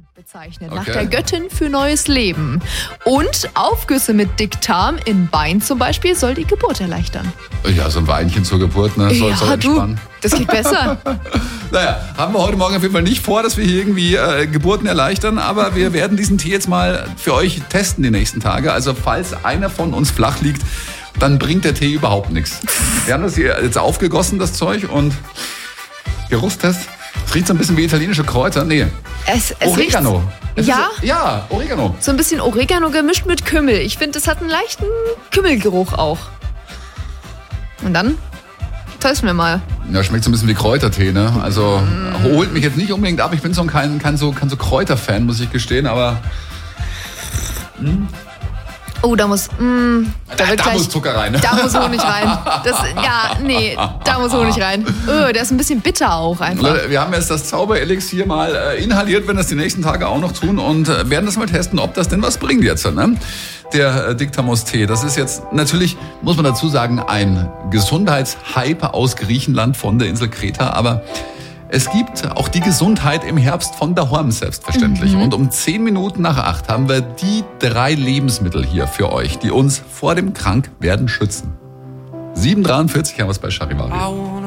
bezeichnet, nach der Göttin für neues Leben. Und Aufgüsse mit Dickdarm in Wein zum Beispiel soll die Geburt erleichtern. Ja, so ein Weinchen zur Geburt, ne? Soll entspannen. Das geht besser. Naja, haben wir heute Morgen auf jeden Fall nicht vor, dass wir hier irgendwie Geburten erleichtern, aber wir werden diesen Tee jetzt mal für euch testen die nächsten Tage. Also falls einer von uns flach liegt, dann bringt der Tee überhaupt nichts. Wir haben das hier jetzt aufgegossen, das Zeug, und Geruchstest. Es riecht so ein bisschen wie italienische Kräuter. Nee, es Oregano. Ja, Oregano. So ein bisschen Oregano gemischt mit Kümmel. Ich finde, es hat einen leichten Kümmelgeruch auch. Und dann testen wir mal. Ja, schmeckt so ein bisschen wie Kräutertee, ne? Also holt mich jetzt nicht unbedingt ab. Ich bin so kein Kräuterfan, muss ich gestehen, aber... Oh, da muss Zucker rein. Da muss Honig rein. Da muss Honig rein. Der ist ein bisschen bitter auch einfach. Leute, wir haben jetzt das Zauberelixier mal inhaliert, werden das die nächsten Tage auch noch tun und werden das mal testen, ob das denn was bringt jetzt. Ne? Der Dictamos-Tee, das ist jetzt natürlich, muss man dazu sagen, ein Gesundheitshype aus Griechenland von der Insel Kreta, aber es gibt auch die Gesundheit im Herbst von daheim selbstverständlich. Und um 7:10 haben wir die 3 Lebensmittel hier für euch, die uns vor dem Krankwerden schützen. 7:43 haben wir es bei Charivari.